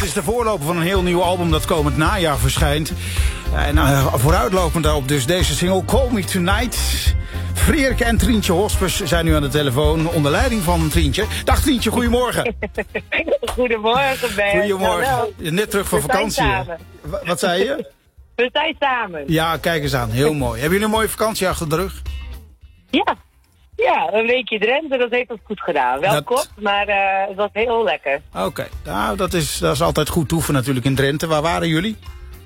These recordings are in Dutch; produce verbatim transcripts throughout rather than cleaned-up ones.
is de voorloper van een heel nieuw album dat komend najaar verschijnt. En uh, vooruitlopend daarop dus deze single Call Me Tonight. Frederike en Trientje Hospers zijn nu aan de telefoon onder leiding van Trientje. Dag Trientje, goedemorgen. Goedemorgen Ben. Goedemorgen. Hallo. Net terug van We vakantie. zijn samen. W- wat zei je? We zijn samen. Ja, kijk eens aan. Heel mooi. Hebben jullie een mooie vakantie achter de rug? Ja. Ja, een weekje Drenthe, dat heeft ons goed gedaan. Wel Dat- kort, maar uh, het was heel lekker. Oké. Okay. Nou, dat is, dat is altijd goed toeven natuurlijk in Drenthe. Waar waren jullie?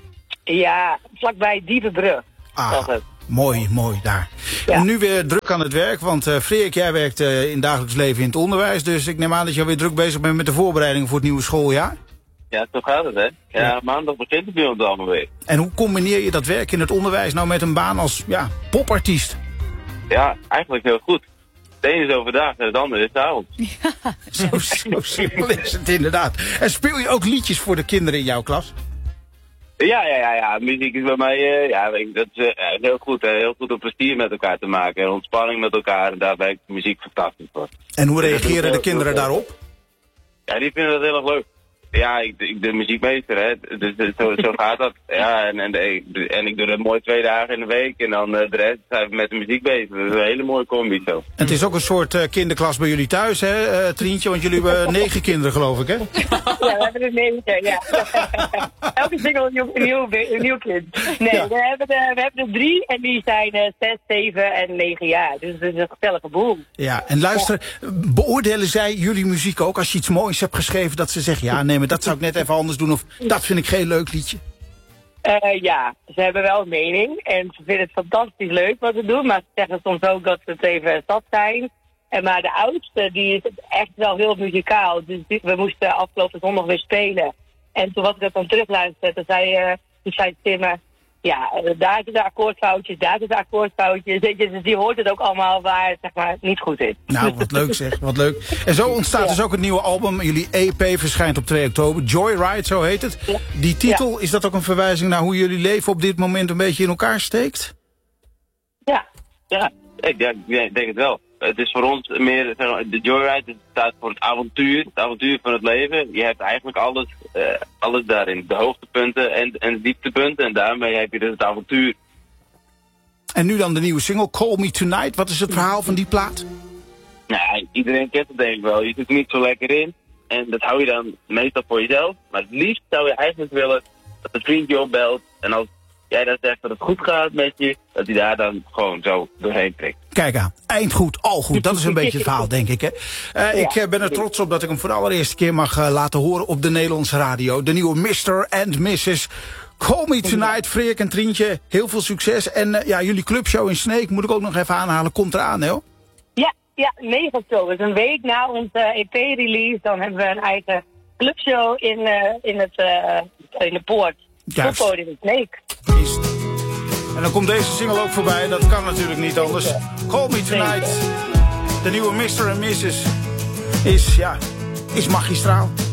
Ja, vlakbij Diepenbrug. Ah, was het. mooi, mooi daar. Ja. En nu weer druk aan het werk, want uh, Freek, jij werkt uh, in het dagelijks leven in het onderwijs. Dus ik neem aan dat je alweer druk bezig bent met de voorbereidingen voor het nieuwe schooljaar. Ja, zo gaat het, hè? Ja, Ja. maandag begint het bij ons allemaal weer. En hoe combineer je dat werk in het onderwijs nou met een baan als ja, popartiest? Ja, eigenlijk heel goed. Het ene is overdag en het andere is 's avonds. Zo, zo simpel is het inderdaad. En speel je ook liedjes voor de kinderen in jouw klas? Ja, ja, ja, ja. Muziek is bij mij, uh, ja, weet ik, dat is uh, heel goed. Hè? Heel goed om plezier met elkaar te maken en ontspanning met elkaar. En daar werkt muziek fantastisch voor. En hoe reageren de kinderen daarop? Ja, die vinden dat heel erg leuk. Ja, ik, ik de muziekmeester, hè. Dus, dus zo, zo gaat dat. Ja, en, en, ik- en ik doe dat mooi twee dagen in de week. En dan uh, de rest zijn we met de muziek bezig. Dat is een hele mooie combi zo. En het is ook een soort uh, kinderklas bij jullie thuis, hè, uh, Trientje? Want jullie hebben negen kinderen, geloof ik, hè? Ja, we hebben er negen, ja. Elke single een nieuw, een nieuw, een nieuw kind. Nee, Ja. we, hebben er, we hebben er drie en die zijn uh, zes, zeven en negen jaar. Dus het is een gezellige boel. Ja, en luister, beoordelen zij jullie muziek ook als je iets moois hebt geschreven, dat ze zeggen, ja, nee, maar dat zou ik net even anders doen, of dat vind ik geen leuk liedje? Uh, ja, ze hebben wel een mening en ze vinden het fantastisch leuk wat we doen, maar ze zeggen soms ook dat ze het even zat zijn. En maar de oudste, die is echt wel heel muzikaal, dus die- we moesten afgelopen zondag weer spelen. En toen was ik dat dan terugluisterde, toen zei, uh, toen zei Timmer, ja, uh, daar zitten de akkoordfoutjes, daar zitten de akkoordfoutjes, weet je, dus die hoort het ook allemaal waar het zeg maar niet goed is. Nou, wat leuk zeg, wat leuk. En zo ontstaat dus ook het nieuwe album. Jullie E P verschijnt op twee oktober. Joyride, zo heet het. Ja. Die titel, is dat ook een verwijzing naar hoe jullie leven op dit moment een beetje in elkaar steekt? Ja. Ja, ik denk, ik denk het wel. Het is voor ons meer, zeg maar, de Joyride het staat voor het avontuur, het avontuur van het leven. Je hebt eigenlijk alles, uh, alles daarin. De hoogtepunten en, en de dieptepunten en daarmee heb je dus het avontuur. En nu dan de nieuwe single, Call Me Tonight. Wat is het verhaal van die plaat? Nou, iedereen kent het denk ik wel. Je zit er niet zo lekker in en dat hou je dan meestal voor jezelf. Maar het liefst zou je eigenlijk willen dat een vriendje opbelt en als jij dan zegt dat het goed gaat met je, dat hij daar dan gewoon zo doorheen trekt. Kijk aan, eind goed, al goed. Dat is een beetje het verhaal, denk ik. Hè? Uh, ik uh, ben er trots op dat ik hem voor de allereerste keer mag uh, laten horen op de Nederlandse radio. De nieuwe mister and missus Call Me Tonight, Freek en Trientje. Heel veel succes. En uh, ja, jullie clubshow in Sneek, moet ik ook nog even aanhalen, komt eraan, hè? Ja, ja, negen oktober. Dus een week na onze E P-release, dan hebben we een eigen clubshow in, uh, in, het, uh, in de poort. Juist. Poppodium in Sneek. Is het. En dan komt deze single ook voorbij, dat kan natuurlijk niet anders. Call Me Tonight, de nieuwe mister and missus is, ja, is magistraal.